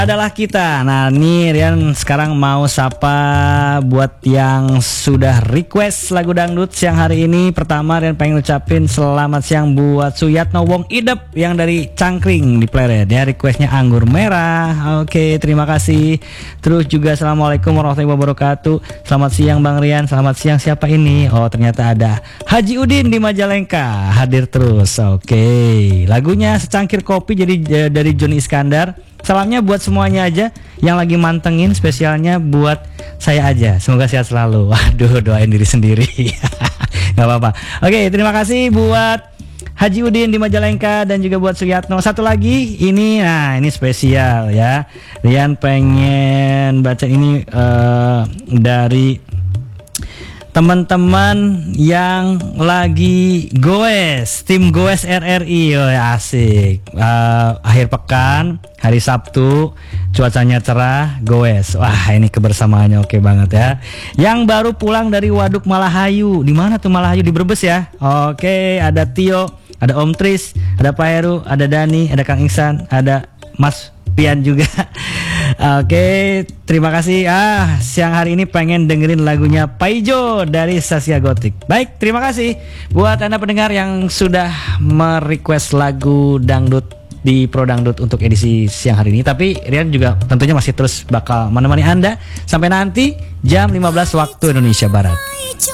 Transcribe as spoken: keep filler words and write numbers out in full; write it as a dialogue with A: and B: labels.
A: adalah kita. Nah, nih Rian sekarang mau sapa buat yang sudah request lagu dangdut siang hari ini. Pertama Rian pengen ucapin selamat siang buat Suyatno Wong Idep yang dari Cangkring di Pleret. Dia requestnya Anggur Merah. Oke, terima kasih. Terus juga assalamualaikum warahmatullahi wabarakatuh. Selamat siang Bang Rian. Selamat siang, siapa ini? Oh, ternyata ada Haji Udin di Majalengka hadir terus. Oke, lagunya Secangkir Kopi jadi eh, dari Joni Iskandar. Salamnya buat semuanya aja yang lagi mantengin, spesialnya buat saya aja. Semoga sehat selalu. Waduh, doain diri sendiri. Gak apa-apa. Oke, terima kasih buat Haji Udin di Majalengka dan juga buat Suyatno. Satu lagi, ini nah ini spesial ya. Rian pengen baca ini uh, dari teman-teman yang lagi goes, tim goes R R I. Oh, asik. Uh, akhir pekan, hari Sabtu, cuacanya cerah, goes. Wah, ini kebersamaannya oke banget ya. Yang baru pulang dari Waduk Malahayu. Di mana tuh Malahayu? Di Brebes ya. Oke, ada Tio, ada Om Tris, ada Pak Heru, ada Dani, ada Kang Iksan, ada Mas Pian juga. Oke, terima kasih. Ah, siang hari ini pengen dengerin lagunya Paijo dari Sasya Gotik. Baik, terima kasih buat Anda pendengar yang sudah merequest lagu dangdut di Pro Dangdut untuk edisi siang hari ini. Tapi Rian juga tentunya masih terus bakal menemani Anda sampai nanti jam lima belas waktu Indonesia Barat.